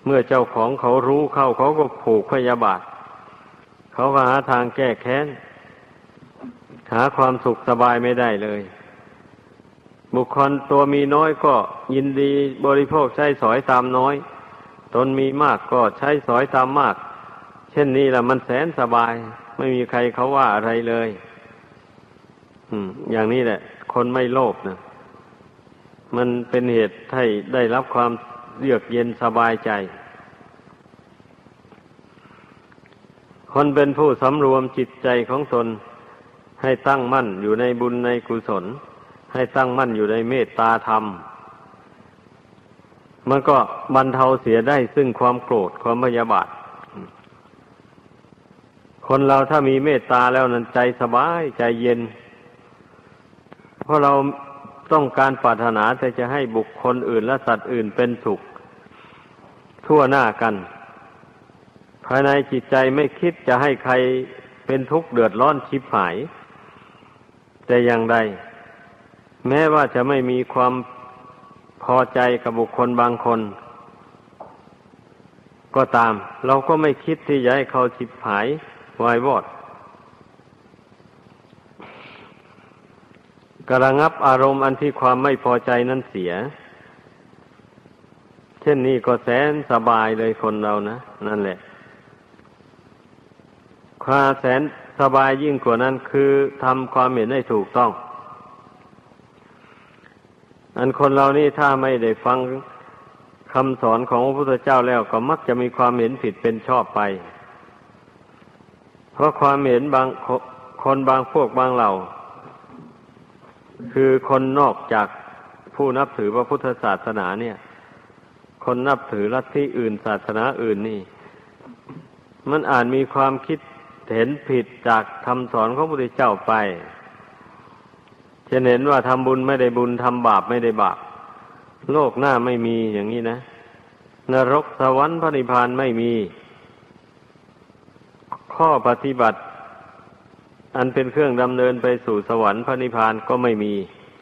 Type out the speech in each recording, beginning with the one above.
เมื่อเจ้าของเขารู้เข้าเขาก็ผูกพยาบาทเขาก็หาทางแก้แค้นหาความสุขสบายไม่ได้เลยบุคคลตัวมีน้อยก็ยินดีบริโภคใช้สอยตามน้อยตนมีมากก็ใช้สอยตามมากเช่นนี้ล่ะมันแสนสบายไม่มีใครเขาว่าอะไรเลยอย่างนี้แหละคนไม่โลภนะมันเป็นเหตุให้ได้รับความเยือกเย็นสบายใจคนเป็นผู้สำรวมจิตใจของตนให้ตั้งมั่นอยู่ในบุญในกุศลให้ตั้งมั่นอยู่ในเมตตาธรรมมันก็บรรเทาเสียได้ซึ่งความโกรธความพยาบาทคนเราถ้ามีเมตตาแล้วนั้นใจสบายใจเย็นเพราะเราต้องการปรารถนาแต่จะให้บุคคลอื่นและสัตว์อื่นเป็นสุขทั่วหน้ากันภายในจิตใจไม่คิดจะให้ใครเป็นทุกข์เดือดร้อนชิบหายแต่อย่างใดแม้ว่าจะไม่มีความพอใจกับบุคคลบางคนก็ตามเราก็ไม่คิดที่จะให้เขาชิบหายวายวอดกระงับอารมณ์อันที่ความไม่พอใจนั้นเสียเช่นนี้ก็แสนสบายเลยคนเรานะนั่นแหละความแสนสบายยิ่งกว่านั้นคือทำความเห็นให้ถูกต้องอันคนเรานี่ถ้าไม่ได้ฟังคำสอนของพระพุทธเจ้าแล้วก็มักจะมีความเห็นผิดเป็นชอบไปเพราะความเห็นบางคนบางพวกบางเหล่าคือคนนอกจากผู้นับถือพระพุทธศาสนาเนี่ยคนนับถือลัทธิอื่นศาสนาอื่นนี่มันอาจมีความคิดเห็นผิดจากคำสอนของพระพุทธเจ้าไปจะเห็นว่าทำบุญไม่ได้บุญทำบาปไม่ได้บาปโลกหน้าไม่มีอย่างนี้นะนรกสวรรค์พระนิพพานไม่มีข้อปฏิบัติอันเป็นเครื่องดำเนินไปสู่สวรรค์พระนิพพานก็ไม่มี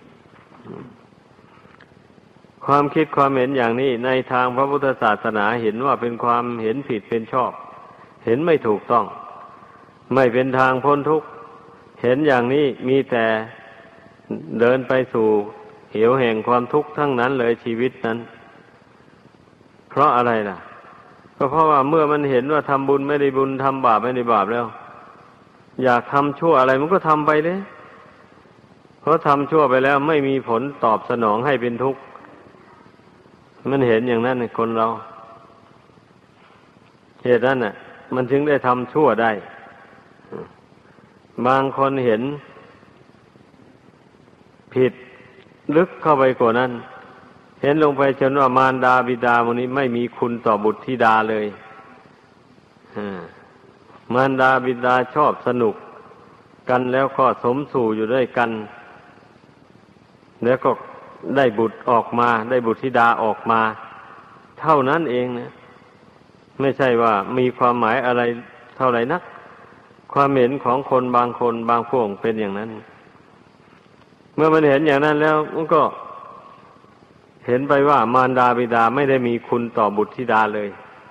ความคิดความเห็นอย่างนี้ในทางพระพุทธศาสนาเห็นว่าเป็นความเห็นผิดเป็นชอบเห็นไม่ถูกต้องไม่เป็นทางพ้นทุกข์เห็นอย่างนี้มีแต่เดินไปสู่เหวแห่งความทุกข์ทั้งนั้นเลยชีวิตนั้นเพราะอะไรล่ะก็เพราะว่าเมื่อมันเห็นว่าทำบุญไม่ได้บุญทำบาปไม่ได้บาปแล้วอยากทำชั่วอะไรมันก็ทำไปเลยเพราะทำชั่วไปแล้วไม่มีผลตอบสนองให้เป็นทุกข์มันเห็นอย่างนั้นในคนเราเหตุนั้นน่ะมันถึงได้ทำชั่วได้บางคนเห็นผิดลึกเข้าไปกว่านั้นเห็นลงไปจนว่ามารดาบิดาพวกนี้ไม่มีคุณต่อบุตรธิดาเลยมารดาบิดาชอบสนุกกันแล้วก็สมสู่อยู่ด้วยกันแล้วก็ได้บุตรออกมาได้บุตรธิดาออกมาเท่านั้นเองนะไม่ใช่ว่ามีความหมายอะไรเท่าไหร่นักความเห็นของคนบางคนบางพวกเป็นอย่างนั้นเมื่อมันเห็นอย่างนั้นแล้วมันก็เห็นไปว่ามารดาบิดาไม่ได้มีคุณต่อบุตรธิดาเลย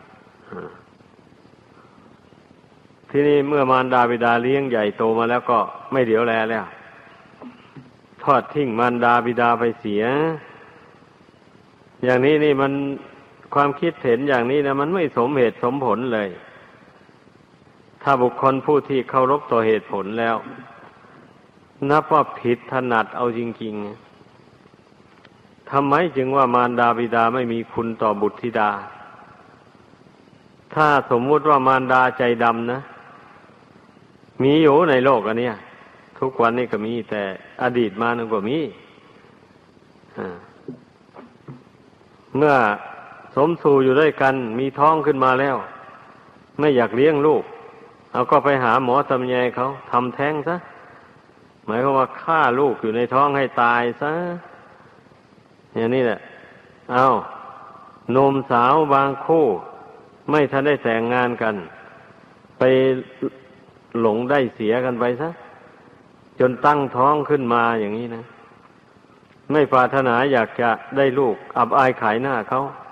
ที่นี่เมื่อมารดาบิดาเลี้ยงใหญ่โตมาแล้วก็ไม่เหลียวแลแล้วทอดทิ้งมารดาบิดาไปเสียอย่างนี้นี่มันความคิดเห็นอย่างนี้นะมันไม่สมเหตุสมผลเลยถ้าบุคคลผู้ที่เคารพต่อเหตุผลแล้วนับว่าผิดถนัดเอาจริงๆทำไมจึงว่ามารดาบิดาไม่มีคุณต่อบุตรธิดาถ้าสมมุติว่ามารดาใจดำนะมีอยู่ในโลกอันเนี้ยทุกวันนี้ก็มีแต่อดีตมานั่นก็มีเมื่อสมสู่อยู่ด้วยกันมีท้องขึ้นมาแล้วไม่อยากเลี้ยงลูกเอาก็ไปหาหมอตำแยเขาทำแท้งซะหมายความว่าฆ่าลูกอยู่ในท้องให้ตายซะอย่างนี้แหละเอาหนุ่มสาวบางคู่ไม่ทันได้แต่งงานกันไปหลงได้เสียกันไปซะจนตั้งท้องขึ้นมาอย่างนี้นะไม่ปรารถนาอยากจะได้ลูกอับอายขายหน้าเขา